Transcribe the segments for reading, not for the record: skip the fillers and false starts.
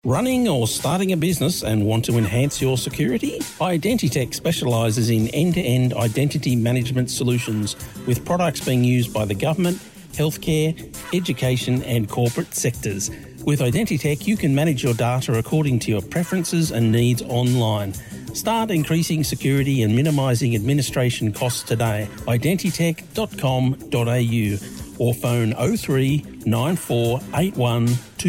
Running or starting a business and want to enhance your security? Identitech specialises in end-to-end identity management solutions with products being used by the government, healthcare, education and corporate sectors. With Identitech, you can manage your data according to your preferences and needs online. Start increasing security and minimising administration costs today. Identitech.com.au or phone 03 9481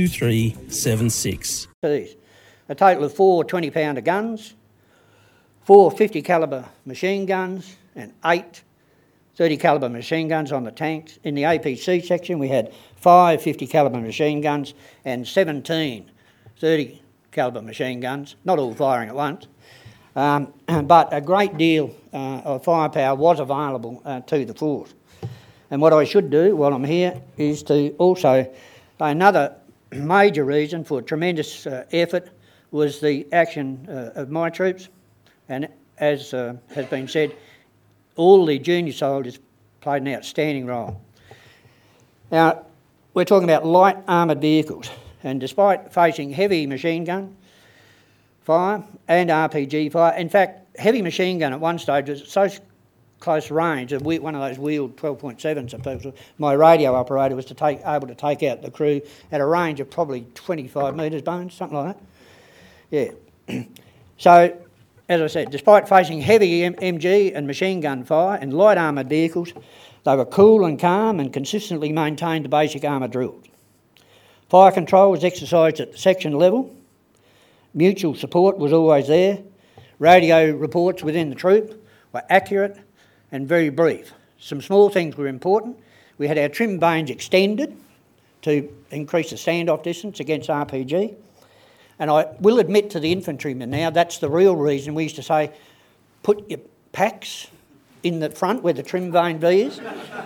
2376. A total of 4 20-pounder guns, 4 50 calibre machine guns and 8 30 calibre machine guns on the tanks. In the APC section we had 5 50 calibre machine guns and 17 30 calibre machine guns, not all firing at once. But a great deal of firepower was available to the force. And what I should do while I'm here is to also, another major reason for tremendous effort was the action of my troops. And as has been said, all the junior soldiers played an outstanding role. Now, we're talking about light armoured vehicles, and despite facing heavy machine gun fire and RPG fire, in fact, heavy machine gun at one stage was so close range, one of those wheeled 12.7s, my radio operator was able to take out the crew at a range of probably 25 metres, Bones, something like that. Yeah. So, as I said, despite facing heavy MG and machine gun fire and light armoured vehicles, they were cool and calm and consistently maintained the basic armour drills. Fire control was exercised at the section level. Mutual support was always there. Radio reports within the troop were accurate and very brief. Some small things were important. We had our trim vanes extended to increase the standoff distance against RPG. And I will admit to the infantrymen now, that's the real reason we used to say, put your packs in the front where the trim vane V is.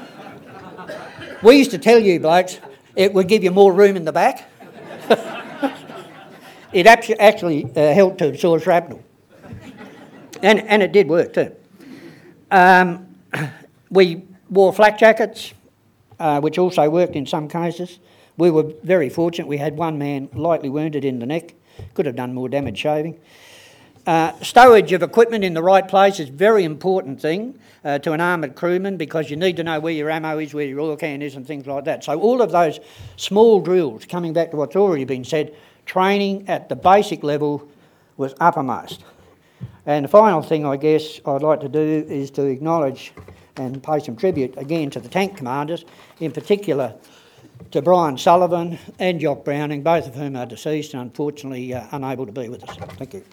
We used to tell you blokes, it would give you more room in the back. It actually helped to absorb shrapnel. And it did work too. We wore flak jackets, which also worked in some cases. We were very fortunate. We had one man lightly wounded in the neck. Could have done more damage shaving. Stowage of equipment in the right place is a very important thing to an armoured crewman, because you need to know where your ammo is, where your oil can is and things like that. So all of those small drills, coming back to what's already been said, training at the basic level was uppermost. And the final thing I guess I'd like to do is to acknowledge and pay some tribute again to the tank commanders, in particular to Brian Sullivan and Jock Browning, both of whom are deceased and unfortunately unable to be with us. Thank you.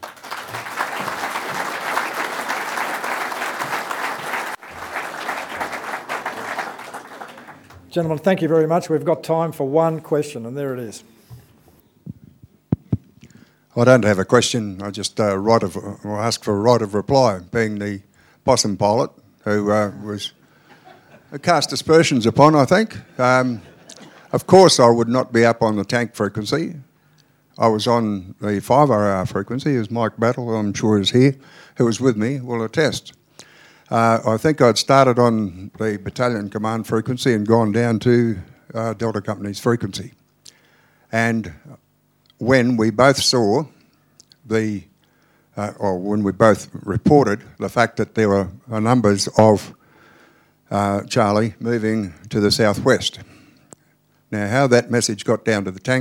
Gentlemen, thank you very much. We've got time for one question, and there it is. I don't have a question. I just ask for a right of reply, being the possum pilot who was cast aspersions upon, I think. Of course, I would not be up on the tank frequency. I was on the 5RR frequency, as Mike Battle, I'm sure is here, who was with me, will attest. I think I'd started on the battalion command frequency and gone down to Delta Company's frequency. And when we both saw when we both reported the fact that there were numbers of Charlie moving to the southwest. Now, how that message got down to the tank